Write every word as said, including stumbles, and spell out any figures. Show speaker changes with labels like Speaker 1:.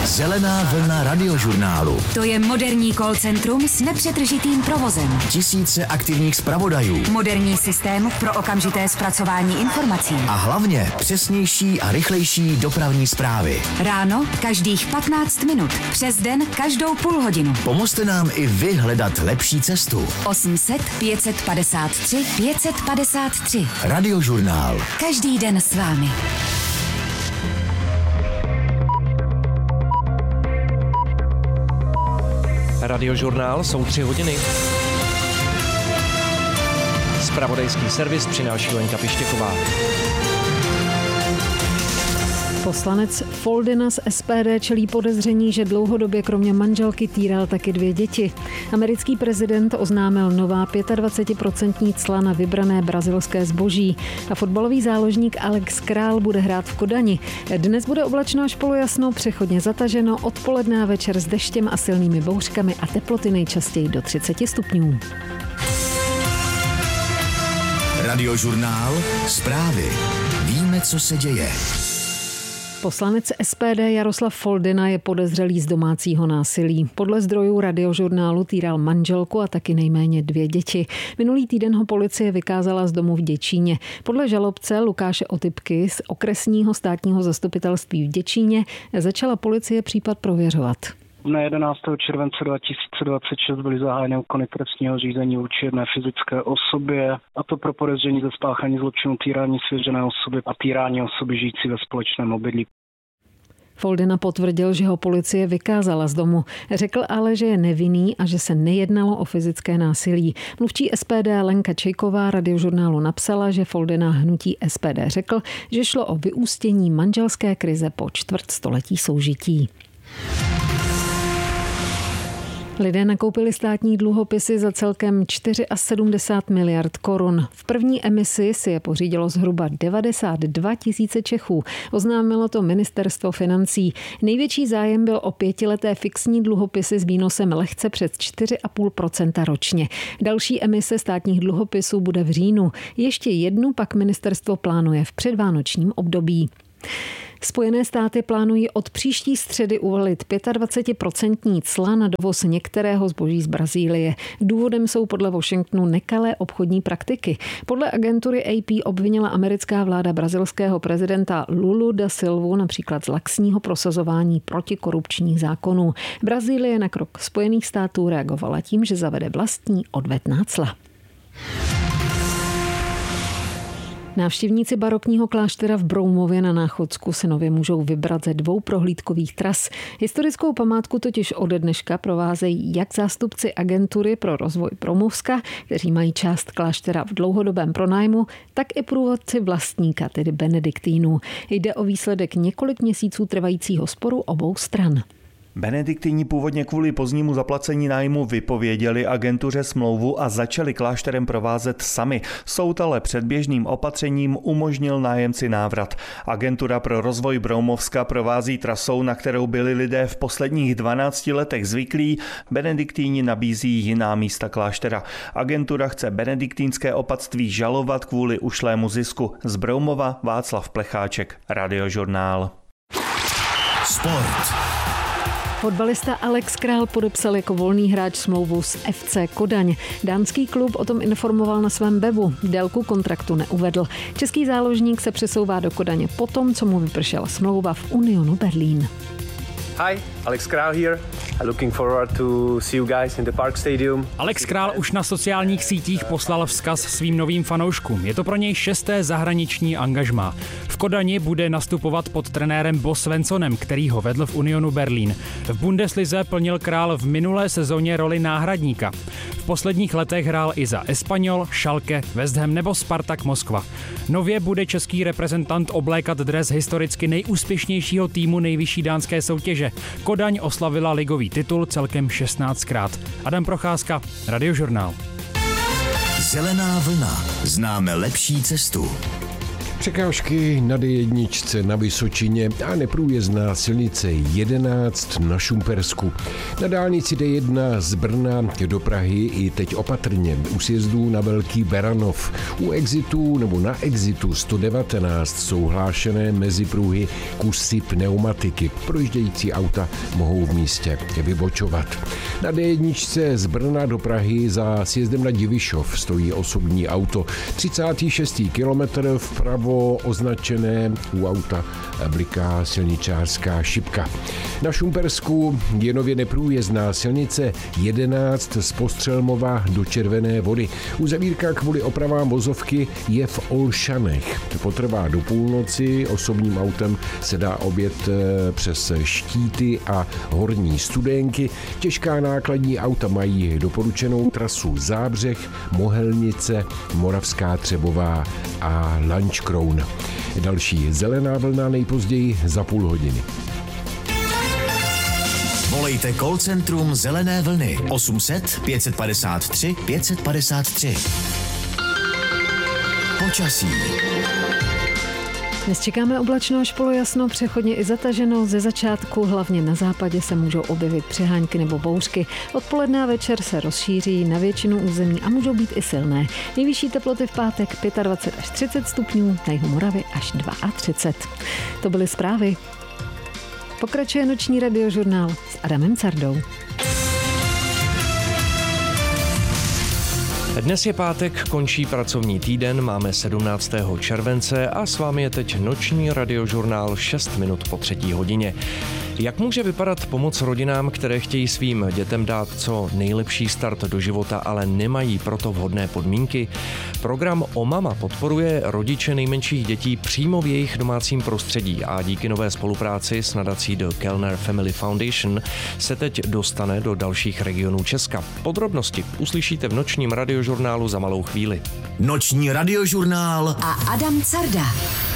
Speaker 1: Zelená vlna radiožurnálu.
Speaker 2: To je moderní call centrum s nepřetržitým provozem.
Speaker 1: Tisíce aktivních zpravodajů.
Speaker 2: Moderní systém pro okamžité zpracování informací.
Speaker 1: A hlavně přesnější a rychlejší dopravní zprávy.
Speaker 2: Ráno každých patnáct minut. Přes den každou půl hodinu.
Speaker 1: Pomozte nám i vy hledat lepší cestu.
Speaker 2: osm set pět set padesát tři pět set padesát tři.
Speaker 1: Radiožurnál.
Speaker 2: Každý den s vámi.
Speaker 3: Radiožurnál, jsou tři hodiny. Zpravodajský servis přináší Lenka Pištěková.
Speaker 4: Poslanec Foldyna z S P D čelí podezření, že dlouhodobě kromě manželky týral taky dvě děti. Americký prezident oznámil nová dvacetipětiprocentní cla na vybrané brazilské zboží. A fotbalový záložník Alex Král bude hrát v Kodani. Dnes bude oblačno až polojasno, přechodně zataženo, odpoledne a večer s deštěm a silnými bouřkami a teploty nejčastěji do třicet stupňů.
Speaker 1: Radiožurnál. Zprávy. Víme, co se děje.
Speaker 4: Poslanec S P D Jaroslav Foldyna je podezřelý z domácího násilí. Podle zdrojů Radiožurnálu týral manželku a taky nejméně dvě děti. Minulý týden ho policie vykázala z domu v Děčíně. Podle žalobce Lukáše Otypky z okresního státního zastupitelství v Děčíně začala policie případ prověřovat.
Speaker 5: Dne jedenáctého července dva tisíce dvacet šest byly zahájeny úkony trestního řízení vůči jedné fyzické osobě, a to pro podezření ze spáchání zločinu týrání svěřené osoby a týrání osoby žijící ve společném obydlí.
Speaker 4: Foldyna potvrdil, že ho policie vykázala z domu. Řekl ale, že je nevinný a že se nejednalo o fyzické násilí. Mluvčí S P D Lenka Čejková Radiožurnálu napsala, že Foldyna hnutí S P D řekl, že šlo o vyústění manželské krize po čtvrtstoletí soužití. Lidé nakoupili státní dluhopisy za celkem sedmdesát čtyři miliard korun. V první emisi si je pořídilo zhruba devadesát dva tisíce Čechů. Oznámilo to ministerstvo financí. Největší zájem byl o pětileté fixní dluhopisy s výnosem lehce přes čtyři a půl procenta ročně. Další emise státních dluhopisů bude v říjnu. Ještě jednu pak ministerstvo plánuje v předvánočním období. Spojené státy plánují od příští středy uvalit dvacetipětiprocentní cla na dovoz některého zboží z Brazílie. Důvodem jsou podle Washingtonu nekalé obchodní praktiky. Podle agentury A P obvinila americká vláda brazilského prezidenta Lulu da Silvu například z laxního prosazování protikorupčních zákonů. Brazílie na krok Spojených států reagovala tím, že zavede vlastní odvetná cla. Návštěvníci barokního kláštera v Broumově na Náchodsku se nově můžou vybrat ze dvou prohlídkových tras. Historickou památku totiž ode dneška provázejí jak zástupci agentury pro rozvoj Broumovska, kteří mají část kláštera v dlouhodobém pronájmu, tak i průvodci vlastníka, tedy benediktínů. Jde o výsledek několik měsíců trvajícího sporu obou stran.
Speaker 6: Benediktíni původně kvůli pozdnímu zaplacení nájmu vypověděli agentuře smlouvu a začali klášterem provázet sami. Soud ale předběžným opatřením umožnil nájemci návrat. Agentura pro rozvoj Broumovska provází trasou, na kterou byli lidé v posledních dvanácti letech zvyklí. Benediktíni nabízí jiná místa kláštera. Agentura chce benediktínské opatství žalovat kvůli ušlému zisku. Z Broumova Václav Plecháček, Radiožurnál.
Speaker 1: Sport.
Speaker 4: Fotbalista Alex Král podepsal jako volný hráč smlouvu s F C Kodaň. Dánský klub o tom informoval na svém webu. Délku kontraktu neuvedl. Český záložník se přesouvá do Kodaně potom, co mu vypršela smlouva v Unionu Berlín.
Speaker 7: Hi, Alex Král here. Looking forward to see you guys in the Park Stadium.
Speaker 8: Alex Král už na sociálních sítích poslal vzkaz svým novým fanouškům. Je to pro něj šesté zahraniční angažmá. V Kodani bude nastupovat pod trenérem Bo Svensonem, který ho vedl v Unionu Berlín. V Bundeslize plnil Král v minulé sezóně roli náhradníka. V posledních letech hrál i za Espanyol, Schalke, West Ham nebo Spartak Moskva. Nově bude český reprezentant oblékat dres historicky nejúspěšnějšího týmu nejvyšší dánské soutěže. Kodaň oslavila ligový titul celkem šestnáctkrát. Adam Procházka, Radiožurnál.
Speaker 1: Zelená vlna. Známe lepší cestu.
Speaker 9: Překážky na dé jedna na Vysočině a neprůjezdná silnice jedenáct na Šumpersku. Na dálnici dé jedna z Brna do Prahy i teď opatrně u sjezdů na Velký Beranov. U exitu nebo na exitu sto devatenáct jsou hlášené mezipruhy kusy pneumatiky. Projíždějící auta mohou v místě vybočovat. Na dé jedna z Brna do Prahy za sjezdem na Divišov stojí osobní auto. třicátý šestý kilometr vpravo označené u auta bliká silničářská šipka. Na Šumpersku je nově neprůjezdná silnice jedenáct z Postřelmova do Červené Vody. Uzavírka kvůli opravám vozovky je v Olšanech. Potrvá do půlnoci, osobním autem se dá objet přes Štíty a Horní Studénky. Těžká nákladní auta mají doporučenou trasu Zábřeh, Mohelnice, Moravská Třebová a Lanškroun. Další zelená vlna nejpozději za půl hodiny.
Speaker 1: Volejte call centrum Zelené vlny osm set pět padesát tři pět padesát tři. Počasí.
Speaker 4: Dnes čekáme oblačno až polojasno, přechodně i zataženo. Ze začátku hlavně na západě se můžou objevit přehánky nebo bouřky. Odpoledne a večer se rozšíří na většinu území a můžou být i silné. Nejvyšší teploty v pátek dvacet pět až třicet stupňů, na jihu Moravy až třicet dva. To byly zprávy. Pokračuje noční radiožurnál s Adamem Cardou.
Speaker 3: Dnes je pátek, končí pracovní týden, máme sedmnáctého července a s vámi je teď noční radiožurnál šest minut po třetí hodině. Jak může vypadat pomoc rodinám, které chtějí svým dětem dát co nejlepší start do života, ale nemají proto vhodné podmínky? Program O Mama podporuje rodiče nejmenších dětí přímo v jejich domácím prostředí a díky nové spolupráci s nadací The Kellner Family Foundation se teď dostane do dalších regionů Česka. Podrobnosti uslyšíte v nočním radiožurnálu za malou chvíli.
Speaker 1: Noční radiožurnál
Speaker 2: a Adam Carda.